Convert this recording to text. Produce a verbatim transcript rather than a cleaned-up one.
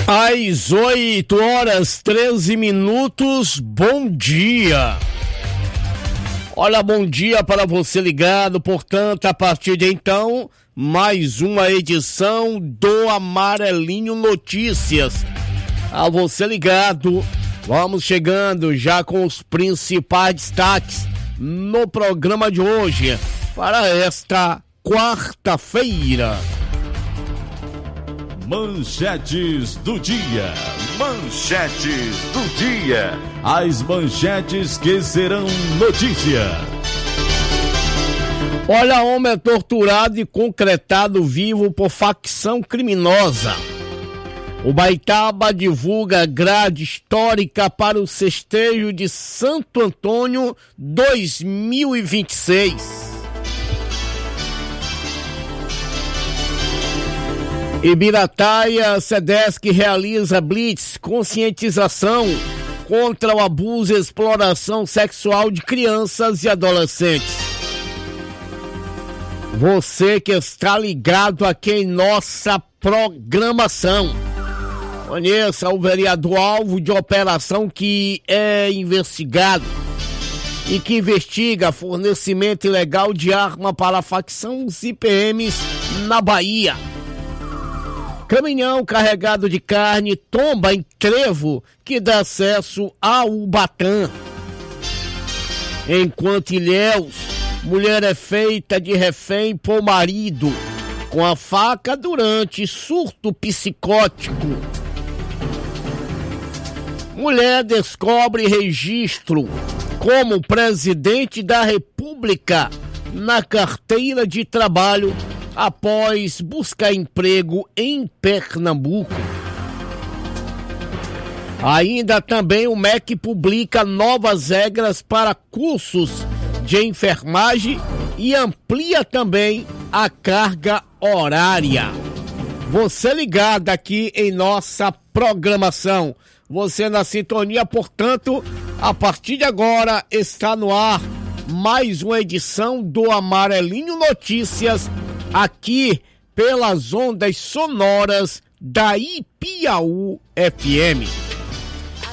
Às oito horas treze minutos, bom dia. Olha, bom dia para você ligado, portanto, a partir de então, mais uma edição do Amarelinho Notícias. A você ligado, vamos chegando já com os principais destaques no programa de hoje, para esta quarta-feira. Manchetes do dia. Manchetes do dia. As manchetes que serão notícia. Olha, homem é torturado e concretado vivo por facção criminosa. Ubaitaba divulga grade histórica para o festejo de Santo Antônio dois mil e vinte e seis. Ibirataia, SEDESC realiza blitz, conscientização contra o abuso e exploração sexual de crianças e adolescentes. Você que está ligado aqui em nossa programação, conheça o vereador alvo de operação que é investigado e que investiga fornecimento ilegal de arma para a facção C P Ms na Bahia. Caminhão carregado de carne tomba em trevo que dá acesso a Ubatã. Enquanto Ilhéus, mulher é feita de refém por marido com a faca durante surto psicótico. Mulher descobre registro como presidente da República na carteira de trabalho após buscar emprego em Pernambuco. Ainda também o M E C publica novas regras para cursos de enfermagem e amplia também a carga horária. Você ligado aqui em nossa programação, você na sintonia, portanto, a partir de agora está no ar mais uma edição do Amarelinho Notícias, aqui pelas ondas sonoras da Ipiaú F M.